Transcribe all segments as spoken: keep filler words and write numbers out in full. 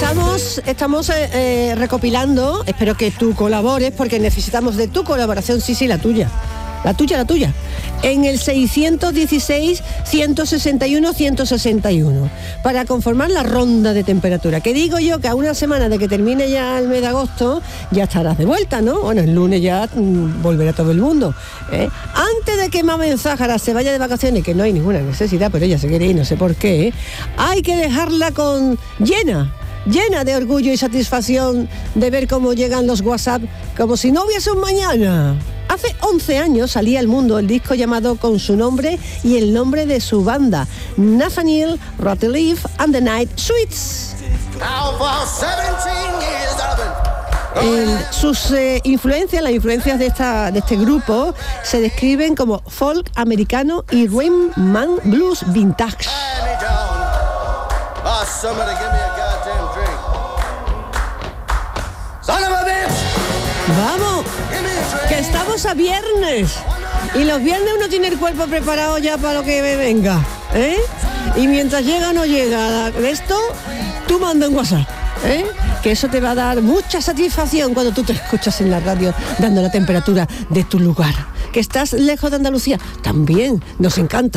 Estamos, estamos eh, eh, recopilando, espero que tú colabores, porque necesitamos de tu colaboración, sí, sí, la tuya, la tuya, la tuya, en el seiscientos dieciséis, ciento sesenta y uno, ciento sesenta y uno, para conformar la ronda de temperatura, que digo yo que a una semana de que termine ya el mes de agosto, ya estarás de vuelta, ¿no? Bueno, el lunes ya mmm, volverá todo el mundo, ¿eh? Antes de que Mamen Zájara se vaya de vacaciones, que no hay ninguna necesidad, pero ella se quiere ir, no sé por qué, ¿eh? Hay que dejarla con llena, llena de orgullo y satisfacción de ver cómo llegan los WhatsApp, como si no hubiese un mañana. Hace once años salía al mundo el disco llamado con su nombre y el nombre de su banda, Nathaniel Rateliff and the Night Sweets. El, sus eh, influencias, las influencias de, esta, de este grupo se describen como folk americano y rhythm and blues vintage. Vamos, que estamos a viernes y los viernes uno tiene el cuerpo preparado ya para lo que venga, ¿eh? Y mientras llega o no llega esto, tú manda un WhatsApp, ¿eh? Que eso te va a dar mucha satisfacción cuando tú te escuchas en la radio dando la temperatura de tu lugar. Que estás lejos de Andalucía, también nos encanta.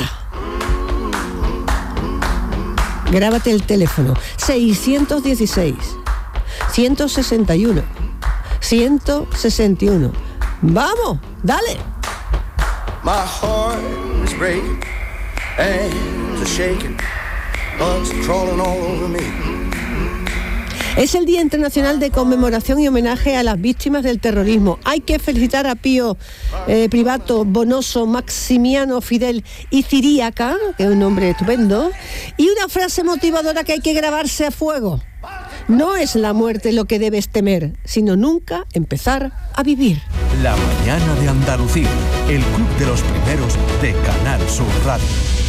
Grábate el teléfono seiscientos dieciséis, ciento sesenta y uno, ciento sesenta y uno. Vamos, dale. My heart is breaking, hands are shaking, bugs are crawling all over me. Es el Día Internacional de Conmemoración y Homenaje a las Víctimas del Terrorismo. Hay que felicitar a Pío eh, Privato, Bonoso, Maximiano, Fidel y Ciríaca, que es un nombre estupendo, y una frase motivadora que hay que grabarse a fuego. No es la muerte lo que debes temer, sino nunca empezar a vivir. La mañana de Andalucía, el club de los primeros de Canal Sur Radio.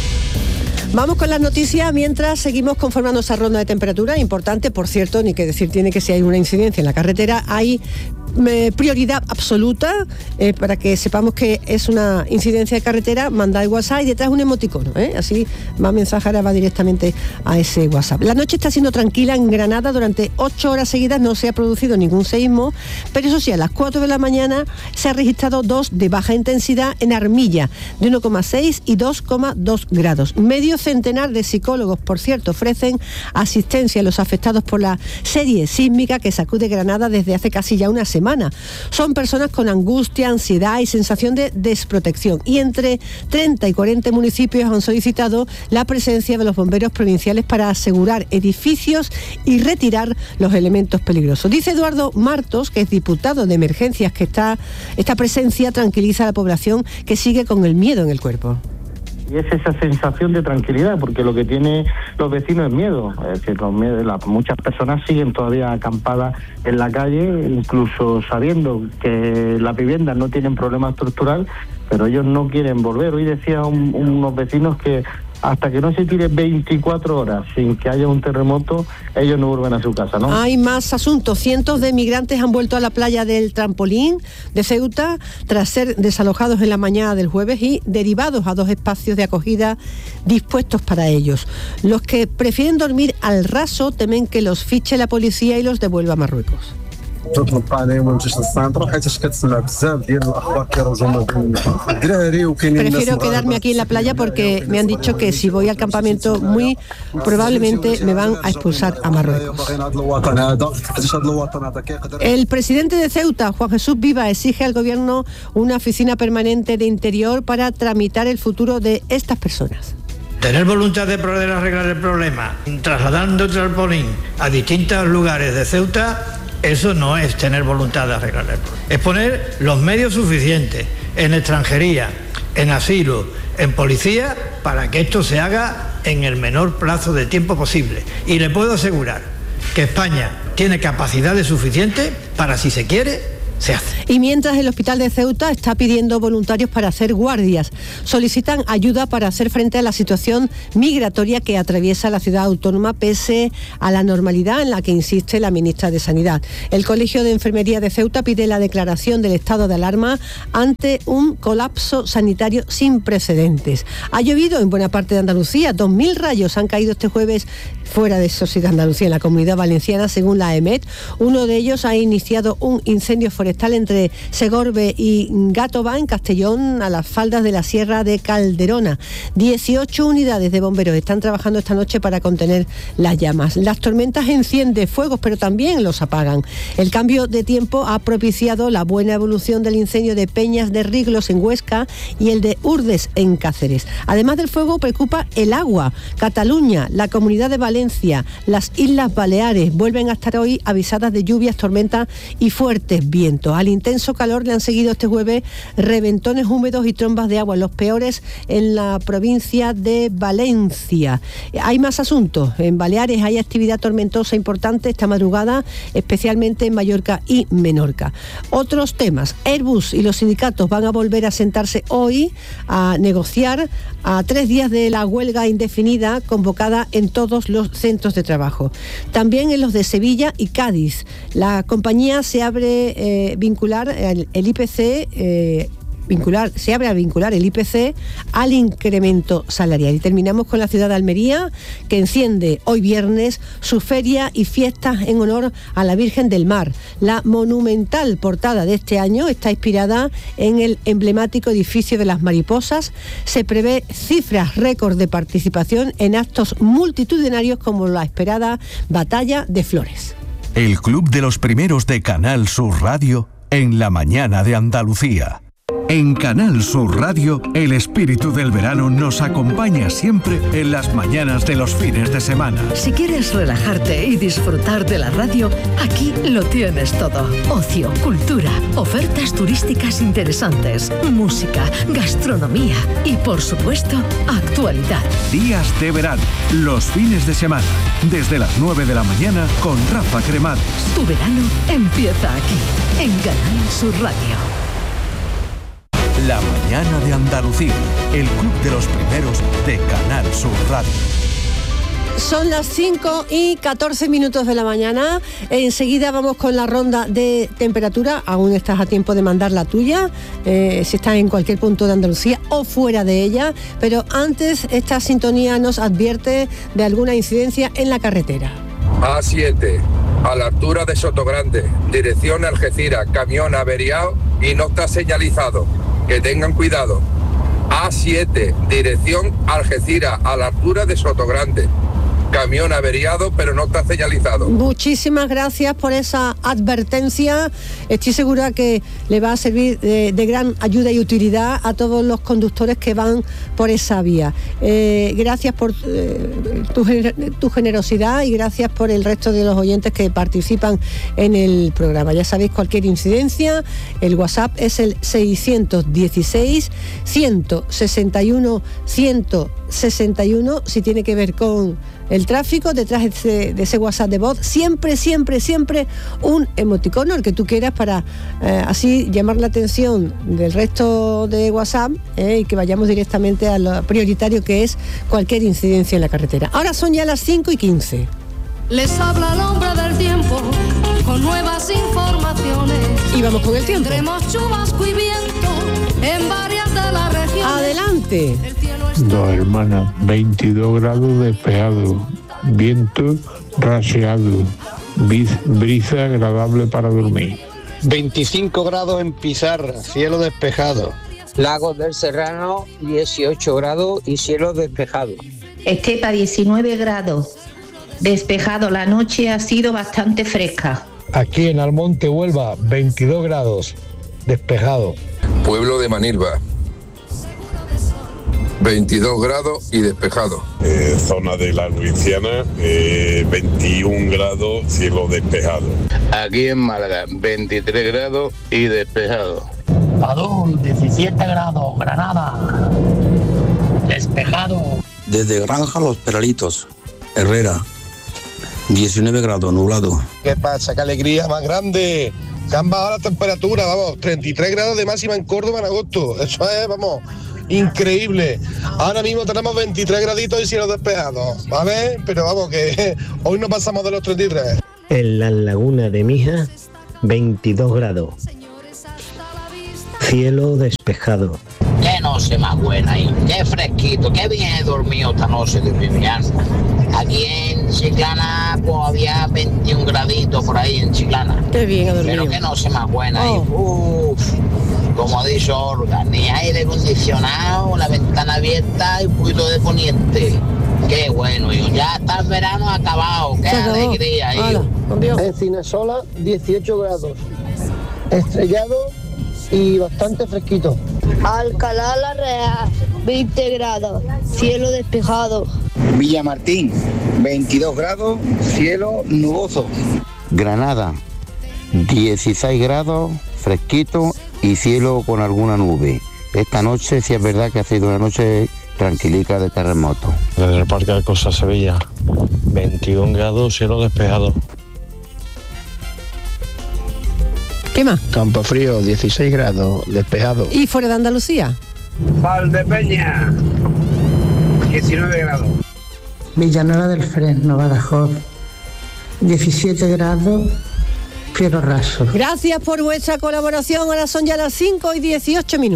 Vamos con las noticias mientras seguimos conformando esa ronda de temperatura. Importante, por cierto, ni que decir tiene que si hay una incidencia en la carretera, hay eh, prioridad absoluta eh, para que sepamos que es una incidencia de carretera. Manda el WhatsApp y detrás un emoticono, ¿eh? Así más mensajeras va directamente a ese WhatsApp. La noche está siendo tranquila en Granada. Durante ocho horas seguidas no se ha producido ningún seísmo, pero eso sí, a las cuatro de la mañana se ha registrado dos de baja intensidad en Armilla, de uno coma seis y dos coma dos grados. Medio centenar de psicólogos, por cierto, ofrecen asistencia a los afectados por la serie sísmica que sacude Granada desde hace casi ya una semana. Son personas con angustia, ansiedad y sensación de desprotección. Y entre treinta y cuarenta municipios han solicitado la presencia de los bomberos provinciales para asegurar edificios y retirar los elementos peligrosos. Dice Eduardo Martos, que es diputado de Emergencias, que está, esta presencia tranquiliza a la población que sigue con el miedo en el cuerpo. Y es esa sensación de tranquilidad, porque lo que tienen los vecinos es miedo. Es decir, los miedos, la, muchas personas siguen todavía acampadas en la calle, incluso sabiendo que las viviendas no tienen problema estructural, pero ellos no quieren volver. Hoy decía un, unos vecinos que hasta que no se tire veinticuatro horas sin que haya un terremoto, ellos no vuelven a su casa, ¿no? Hay más asuntos. Cientos de migrantes han vuelto a la playa del Trampolín de Ceuta tras ser desalojados en la mañana del jueves y derivados a dos espacios de acogida dispuestos para ellos. Los que prefieren dormir al raso temen que los fiche la policía y los devuelva a Marruecos. Prefiero quedarme aquí en la playa porque me han dicho que si voy al campamento muy probablemente me van a expulsar a Marruecos. El presidente de Ceuta, Juan Jesús Viva, exige al gobierno una oficina permanente de interior para tramitar el futuro de estas personas. Tener voluntad de poder arreglar el problema trasladando el trampolín a distintos lugares de Ceuta, eso no es tener voluntad de arreglar el problema. Es poner los medios suficientes en extranjería, en asilo, en policía, para que esto se haga en el menor plazo de tiempo posible. Y le puedo asegurar que España tiene capacidades suficientes para, si se quiere, se hace. Y mientras el hospital de Ceuta está pidiendo voluntarios para hacer guardias, solicitan ayuda para hacer frente a la situación migratoria que atraviesa la ciudad autónoma pese a la normalidad en la que insiste la ministra de Sanidad. El Colegio de Enfermería de Ceuta pide la declaración del estado de alarma ante un colapso sanitario sin precedentes. Ha llovido en buena parte de Andalucía, dos mil rayos han caído este jueves fuera de eso sí de Andalucía, en la Comunidad Valenciana, según la EMET. Uno de ellos ha iniciado un incendio forestal entre Segorbe y Gàtova, en Castellón, a las faldas de la Sierra de Calderona. dieciocho unidades de bomberos están trabajando esta noche para contener las llamas. Las tormentas encienden fuegos, pero también los apagan. El cambio de tiempo ha propiciado la buena evolución del incendio de Peñas de Riglos en Huesca y el de Urdes en Cáceres. Además del fuego, preocupa el agua. Cataluña, la Comunidad de Valencia, las Islas Baleares vuelven a estar hoy avisadas de lluvias, tormentas y fuertes vientos. Al intenso calor le han seguido este jueves reventones húmedos y trombas de agua, los peores en la provincia de Valencia. Hay más asuntos. En Baleares hay actividad tormentosa importante esta madrugada, especialmente en Mallorca y Menorca. Otros temas. Airbus y los sindicatos van a volver a sentarse hoy a negociar a tres días de la huelga indefinida convocada en todos los centros de trabajo. También en los de Sevilla y Cádiz. La compañía se abre eh, vincular el, el I P C eh, vincular, se abre a vincular el I P C al incremento salarial. Y terminamos con la ciudad de Almería, que enciende hoy viernes su feria y fiestas en honor a la Virgen del Mar. La monumental portada de este año está inspirada en el emblemático edificio de las Mariposas. Se prevé cifras récord de participación en actos multitudinarios como la esperada Batalla de Flores. El Club de los Primeros de Canal Sur Radio en la mañana de Andalucía. En Canal Sur Radio, el espíritu del verano nos acompaña siempre en las mañanas de los fines de semana. Si quieres relajarte y disfrutar de la radio, aquí lo tienes todo. Ocio, cultura, ofertas turísticas interesantes, música, gastronomía y, por supuesto, actualidad. Días de verano, los fines de semana, desde las nueve de la mañana con Rafa Cremades. Tu verano empieza aquí, en Canal Sur Radio. La mañana de Andalucía, el club de los primeros de Canal Sur Radio. Son las cinco y catorce minutos de la mañana. Enseguida vamos con la ronda de temperatura. Aún estás a tiempo de mandar la tuya, eh, si estás en cualquier punto de Andalucía o fuera de ella. Pero antes, esta sintonía nos advierte de alguna incidencia en la carretera. A siete, a la altura de Sotogrande, dirección Algeciras, camión averiado y no está señalizado. Que tengan cuidado. A siete, dirección Algeciras, a la altura de Sotogrande. Camión averiado, pero no está señalizado. Muchísimas gracias por esa advertencia. Estoy segura que le va a servir de, de gran ayuda y utilidad a todos los conductores que van por esa vía. Eh, gracias por eh, tu, tu generosidad y gracias por el resto de los oyentes que participan en el programa. Ya sabéis, cualquier incidencia, el WhatsApp es el seiscientos dieciséis, ciento sesenta y uno, ciento sesenta y uno. Si tiene que ver con el tráfico, detrás de ese, de ese WhatsApp de voz, siempre, siempre, siempre un emoticono, el que tú quieras, para eh, así llamar la atención del resto de WhatsApp eh, y que vayamos directamente a lo prioritario, que es cualquier incidencia en la carretera. Ahora son ya las cinco y quince. Les habla el hombre del tiempo con nuevas informaciones. Y vamos con el tiempo. Tendremos chubasco y viento en varias de las regiones. Adelante. Dos hermanas, veintidós grados despejado, viento raseado, brisa agradable para dormir. veinticinco grados en Pizarra, cielo despejado. Lagos del Serrano, dieciocho grados y cielo despejado. Estepa, diecinueve grados, despejado. La noche ha sido bastante fresca. Aquí en Almonte, Huelva, veintidós grados, despejado. Pueblo de Manilva, veintidós grados y despejado. Eh, zona de la Luisiana, eh, veintiún grados, cielo despejado. Aquí en Málaga, veintitrés grados y despejado. Padul, diecisiete grados, Granada, despejado. Desde Granja Los Peralitos, Herrera, diecinueve grados, nublado. ¿Qué pasa? ¡Qué alegría más grande! Que han bajado la temperatura, vamos, treinta y tres grados de máxima en Córdoba en agosto. Eso es, vamos, increíble. Ahora mismo tenemos veintitrés graditos y cielo despejado, ¿vale? Pero vamos, que hoy no pasamos de los treinta y tres. En la laguna de Mija, veintidós grados. Cielo despejado. Qué noche más buena ahí, qué fresquito, qué bien he dormido esta noche de mi vida. Aquí en Chiclana pues había veintiún graditos por ahí en Chiclana. Qué bien he dormido. Pero qué noche más buena ahí. Oh. Uf, como ha dicho Olga, ni aire acondicionado, la ventana abierta y un poquito de poniente. Qué bueno, hijo. Ya está el verano acabado. Qué alegría, hijo. En Cinesola, dieciocho grados. Estrellado y bastante fresquito. Alcalá la Real, veinte grados, cielo despejado. Villamartín, veintidós grados, cielo nuboso. Granada, dieciséis grados, fresquito y cielo con alguna nube. Esta noche sí es verdad que ha sido una noche tranquilica de terremoto. Desde el Parque de Costa Sevilla, veintiún grados, cielo despejado. ¿Qué más? Campofrío, dieciséis grados, despejado. ¿Y fuera de Andalucía? Valdepeña, diecinueve grados. Villanueva del Fresno, Badajoz, diecisiete grados, cielo raso. Gracias por vuestra colaboración. Ahora son ya las cinco y dieciocho minutos.